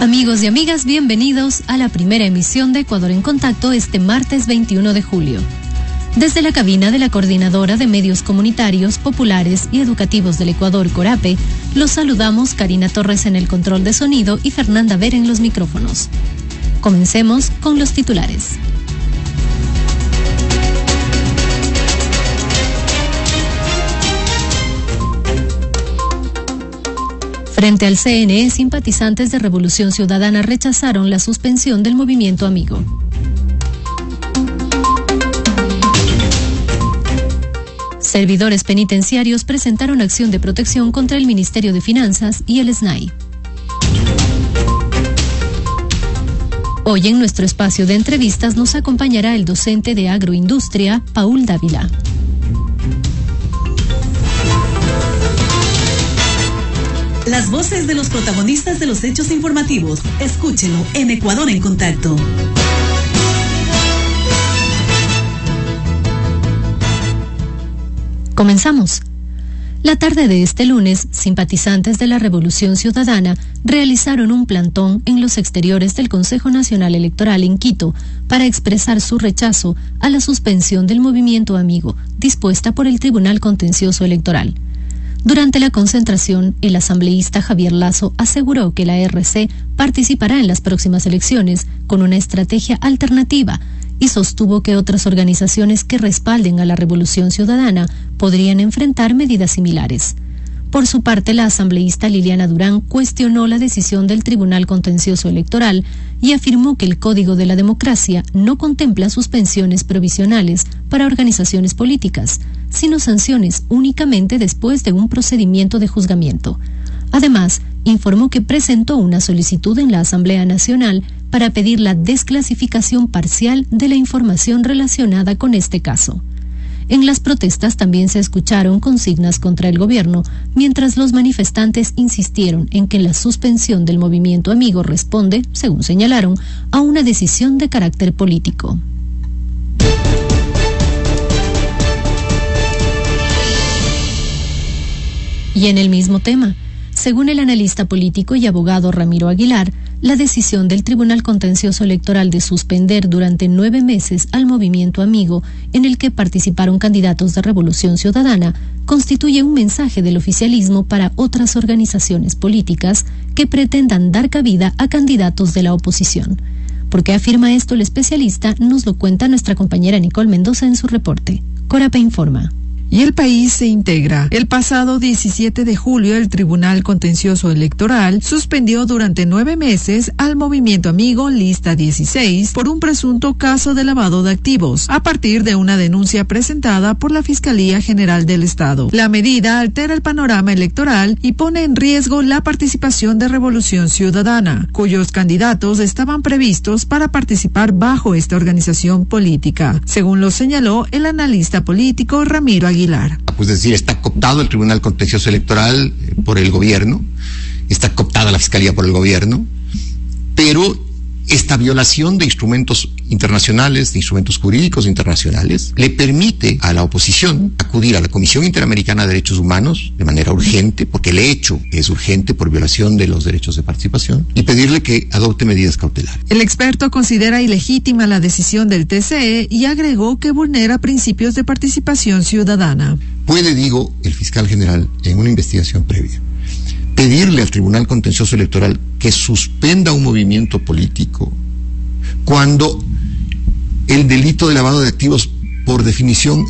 Amigos y amigas, bienvenidos a la primera emisión de Ecuador en Contacto este martes 21 de julio. Desde la cabina de la Coordinadora de Medios Comunitarios, Populares y Educativos del Ecuador, CORAPE, los saludamos Karina Torres en el control de sonido y Fernanda Ver en los micrófonos. Comencemos con los titulares. Frente al CNE, simpatizantes de Revolución Ciudadana rechazaron la suspensión del movimiento Amigo. Servidores penitenciarios presentaron acción de protección contra el Ministerio de Finanzas y el SNAI. Hoy en nuestro espacio de entrevistas nos acompañará el docente de agroindustria, Paul Dávila. Las voces de los protagonistas de los hechos informativos. Escúchelo en Ecuador en Contacto. Comenzamos. La tarde de este lunes, simpatizantes de la Revolución Ciudadana realizaron un plantón en los exteriores del Consejo Nacional Electoral en Quito para expresar su rechazo a la suspensión del movimiento Amigo dispuesta por el Tribunal Contencioso Electoral. Durante la concentración, el asambleísta Javier Lazo aseguró que la RC participará en las próximas elecciones con una estrategia alternativa y sostuvo que otras organizaciones que respalden a la Revolución Ciudadana podrían enfrentar medidas similares. Por su parte, la asambleísta Liliana Durán cuestionó la decisión del Tribunal Contencioso Electoral y afirmó que el Código de la Democracia no contempla suspensiones provisionales para organizaciones políticas, sino sanciones únicamente después de un procedimiento de juzgamiento. Además, informó que presentó una solicitud en la Asamblea Nacional para pedir la desclasificación parcial de la información relacionada con este caso. En las protestas también se escucharon consignas contra el gobierno, mientras los manifestantes insistieron en que la suspensión del movimiento Amigo responde, según señalaron, a una decisión de carácter político. Y en el mismo tema, según el analista político y abogado Ramiro Aguilar, la decisión del Tribunal Contencioso Electoral de suspender durante 9 meses al movimiento Amigo, en el que participaron candidatos de Revolución Ciudadana, constituye un mensaje del oficialismo para otras organizaciones políticas que pretendan dar cabida a candidatos de la oposición. ¿Por qué afirma esto el especialista? Nos lo cuenta nuestra compañera Nicole Mendoza en su reporte. CORAPE informa. Y el país se integra. El pasado 17 de julio, el Tribunal Contencioso Electoral suspendió durante 9 meses al movimiento Amigo Lista 16 por un presunto caso de lavado de activos, a partir de una denuncia presentada por la Fiscalía General del Estado. La medida altera el panorama electoral y pone en riesgo la participación de Revolución Ciudadana, cuyos candidatos estaban previstos para participar bajo esta organización política, según lo señaló el analista político Ramiro Aguilar. Pues decir, está cooptado el Tribunal Contencioso Electoral por el gobierno, está cooptada la Fiscalía por el gobierno, pero esta violación de instrumentos internacionales, de instrumentos jurídicos internacionales, le permite a la oposición acudir a la Comisión Interamericana de Derechos Humanos de manera urgente, porque el hecho es urgente por violación de los derechos de participación, y pedirle que adopte medidas cautelares. El experto considera ilegítima la decisión del TCE y agregó que vulnera principios de participación ciudadana. Puede, digo, el fiscal general, en una investigación previa, pedirle al Tribunal Contencioso Electoral que suspenda un movimiento político cuando el delito de lavado de activos, por definición,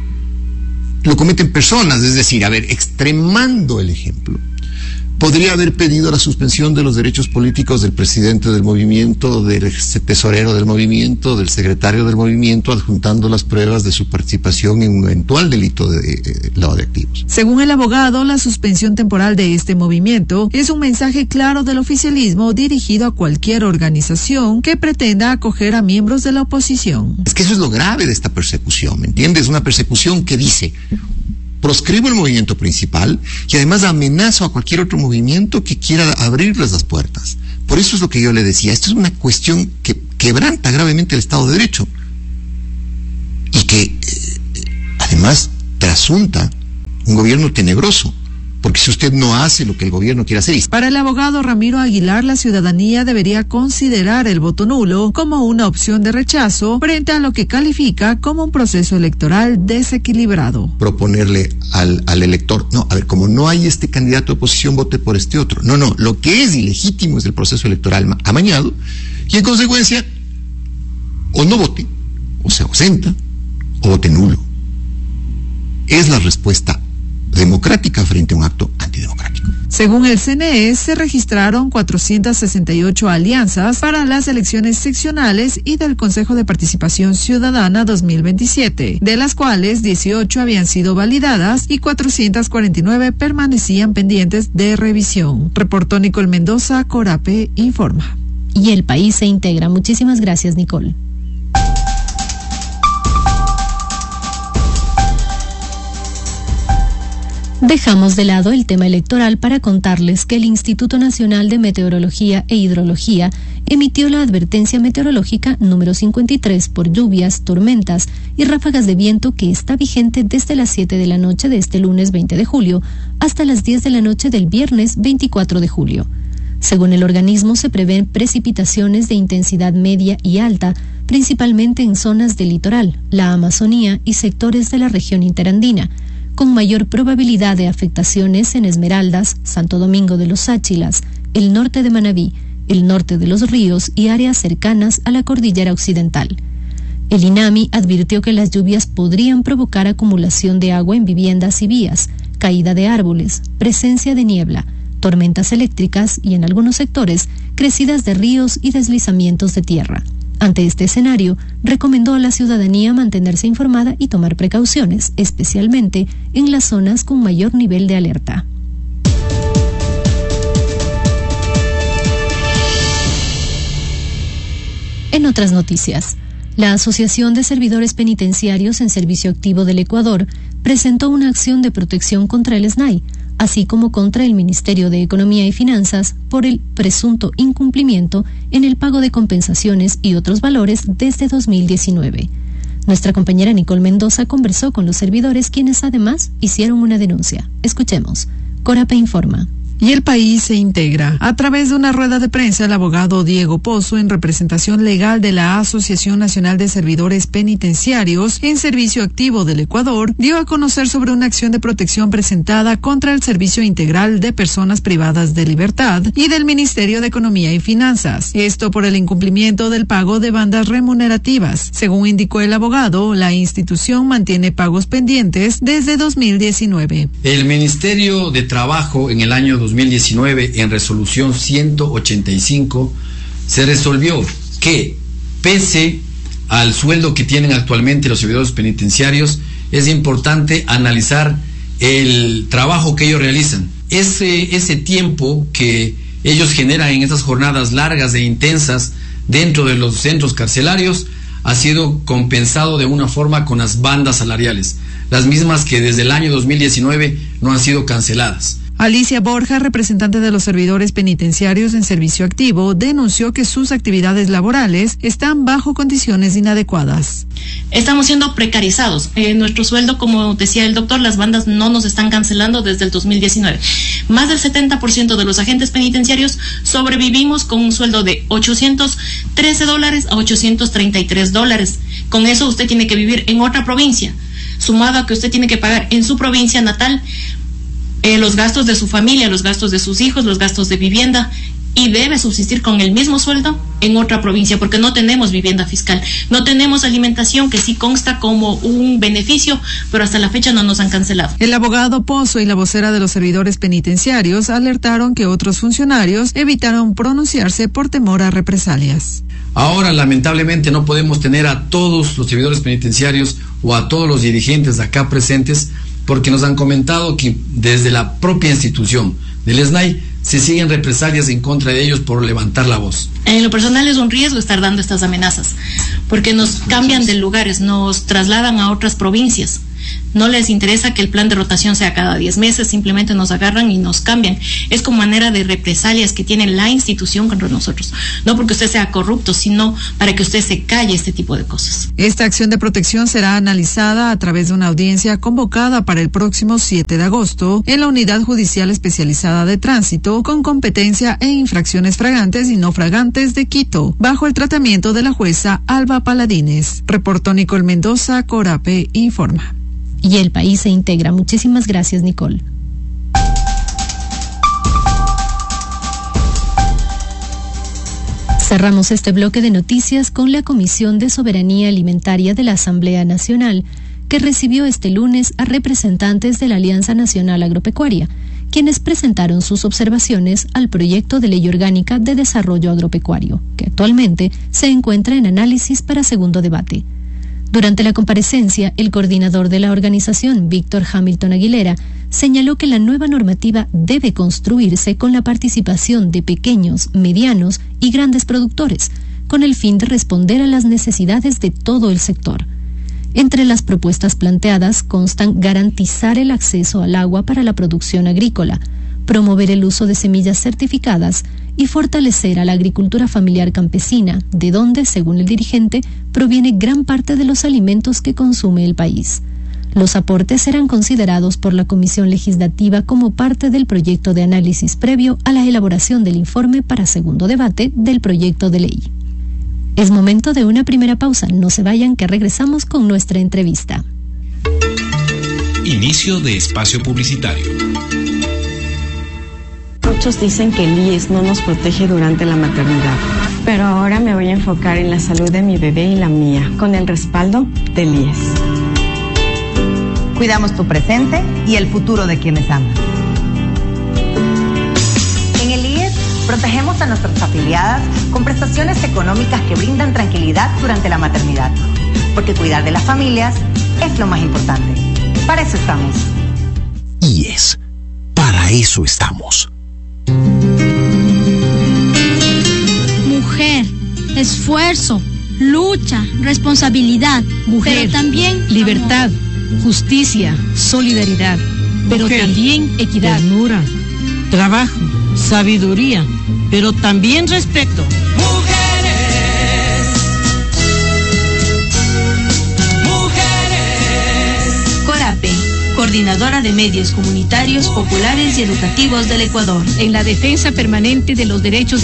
lo cometen personas, es decir, extremando el ejemplo. Podría haber pedido la suspensión de los derechos políticos del presidente del movimiento, del tesorero del movimiento, del secretario del movimiento, adjuntando las pruebas de su participación en un eventual delito de lavado de activos. Según el abogado, la suspensión temporal de este movimiento es un mensaje claro del oficialismo dirigido a cualquier organización que pretenda acoger a miembros de la oposición. Es que eso es lo grave de esta persecución, ¿me entiendes? Una persecución que dice: proscribo el movimiento principal y además amenazo a cualquier otro movimiento que quiera abrirles las puertas. Por eso es lo que yo le decía, esto es una cuestión que quebranta gravemente el Estado de Derecho y que además trasunta un gobierno tenebroso, Porque si usted no hace lo que el gobierno quiere hacer... Para el abogado Ramiro Aguilar, la ciudadanía debería considerar el voto nulo como una opción de rechazo frente a lo que califica como un proceso electoral desequilibrado. Proponerle al elector, no, a ver, como no hay este candidato de oposición, vote por este otro. No, lo que es ilegítimo es el proceso electoral amañado, y en consecuencia, o no vote, o se ausenta, o vote nulo. Es la respuesta democrática frente a un acto antidemocrático. Según el CNE, se registraron 468 alianzas para las elecciones seccionales y del Consejo de Participación Ciudadana 2027, de las cuales 18 habían sido validadas y 449 permanecían pendientes de revisión. Reportó Nicole Mendoza, Corape Informa. Y el país se integra. Muchísimas gracias, Nicole. Dejamos de lado el tema electoral para contarles que el Instituto Nacional de Meteorología e Hidrología emitió la advertencia meteorológica número 53 por lluvias, tormentas y ráfagas de viento que está vigente desde las 7 de la noche de este lunes 20 de julio hasta las 10 de la noche del viernes 24 de julio. Según el organismo, se prevén precipitaciones de intensidad media y alta, principalmente en zonas del litoral, la Amazonía y sectores de la región interandina, con mayor probabilidad de afectaciones en Esmeraldas, Santo Domingo de los Áchilas, el norte de Manabí, el norte de los ríos y áreas cercanas a la cordillera occidental. El INAMI advirtió que las lluvias podrían provocar acumulación de agua en viviendas y vías, caída de árboles, presencia de niebla, tormentas eléctricas y, en algunos sectores, crecidas de ríos y deslizamientos de tierra. Ante este escenario, recomendó a la ciudadanía mantenerse informada y tomar precauciones, especialmente en las zonas con mayor nivel de alerta. En otras noticias, la Asociación de Servidores Penitenciarios en Servicio Activo del Ecuador presentó una acción de protección contra el SNAI, así como contra el Ministerio de Economía y Finanzas por el presunto incumplimiento en el pago de compensaciones y otros valores desde 2019. Nuestra compañera Nicole Mendoza conversó con los servidores, quienes además hicieron una denuncia. Escuchemos. Corape Informa. Y el país se integra. A través de una rueda de prensa, el abogado Diego Pozo, en representación legal de la Asociación Nacional de Servidores Penitenciarios en Servicio Activo del Ecuador, dio a conocer sobre una acción de protección presentada contra el Servicio Integral de Personas Privadas de Libertad y del Ministerio de Economía y Finanzas. Esto por el incumplimiento del pago de bandas remunerativas. Según indicó el abogado, la institución mantiene pagos pendientes desde 2019. El Ministerio de Trabajo en el año 2019, en resolución 185, se resolvió que, pese al sueldo que tienen actualmente los servidores penitenciarios, es importante analizar el trabajo que ellos realizan. Ese tiempo que ellos generan en estas jornadas largas e intensas dentro de los centros carcelarios ha sido compensado de una forma con las bandas salariales, las mismas que desde el año 2019 no han sido canceladas. Alicia Borja, representante de los servidores penitenciarios en servicio activo, denunció que sus actividades laborales están bajo condiciones inadecuadas. Estamos siendo precarizados. Nuestro sueldo, como decía el doctor, las bandas no nos están cancelando desde el 2019. Más del 70% de los agentes penitenciarios sobrevivimos con un sueldo de $813 a $833. Con eso usted tiene que vivir en otra provincia, sumado a que usted tiene que pagar en su provincia natal los gastos de su familia, los gastos de sus hijos, los gastos de vivienda, y debe subsistir con el mismo sueldo en otra provincia, porque no tenemos vivienda fiscal, no tenemos alimentación, que sí consta como un beneficio, pero hasta la fecha no nos han cancelado. El abogado Pozo y la vocera de los servidores penitenciarios alertaron que otros funcionarios evitaron pronunciarse por temor a represalias. Ahora, lamentablemente, no podemos tener a todos los servidores penitenciarios o a todos los dirigentes acá presentes, porque nos han comentado que desde la propia institución del SNAI se siguen represalias en contra de ellos por levantar la voz. En lo personal es un riesgo estar dando estas amenazas, porque nos cambian de lugares, nos trasladan a otras provincias, No les interesa que el plan de rotación sea cada 10 meses, simplemente nos agarran y nos cambian. Es como manera de represalias que tiene la institución contra nosotros. No porque usted sea corrupto, sino para que usted se calle este tipo de cosas. Esta acción de protección será analizada a través de una audiencia convocada para el próximo 7 de agosto en la Unidad Judicial Especializada de Tránsito con competencia en infracciones fragantes y no fragantes de Quito, bajo el tratamiento de la jueza Alba Paladines. Reportó Nicole Mendoza, Corape Informa. Y el país se integra. Muchísimas gracias, Nicole. Cerramos este bloque de noticias con la Comisión de Soberanía Alimentaria de la Asamblea Nacional, que recibió este lunes a representantes de la Alianza Nacional Agropecuaria, quienes presentaron sus observaciones al proyecto de ley orgánica de desarrollo agropecuario, que actualmente se encuentra en análisis para segundo debate. Durante la comparecencia, el coordinador de la organización, Víctor Hamilton Aguilera, señaló que la nueva normativa debe construirse con la participación de pequeños, medianos y grandes productores, con el fin de responder a las necesidades de todo el sector. Entre las propuestas planteadas constan garantizar el acceso al agua para la producción agrícola, promover el uso de semillas certificadas y fortalecer a la agricultura familiar campesina, de donde, según el dirigente, proviene gran parte de los alimentos que consume el país. Los aportes serán considerados por la Comisión Legislativa como parte del proyecto de análisis previo a la elaboración del informe para segundo debate del proyecto de ley. Es momento de una primera pausa. No se vayan, que regresamos con nuestra entrevista. Inicio de espacio publicitario. Muchos dicen que el IES no nos protege durante la maternidad, pero ahora me voy a enfocar en la salud de mi bebé y la mía, con el respaldo del IES. Cuidamos tu presente y el futuro de quienes amas. En el IES protegemos a nuestras afiliadas con prestaciones económicas que brindan tranquilidad durante la maternidad, porque cuidar de las familias es lo más importante. Para eso estamos. IES, para eso estamos. Mujer, esfuerzo, lucha, responsabilidad. Mujer, pero también libertad, justicia, solidaridad, pero mujer, también equidad. Ternura, trabajo, sabiduría, pero también respeto. Corape, Coordinadora de Medios Comunitarios, Populares y Educativos del Ecuador. En la defensa permanente de los derechos de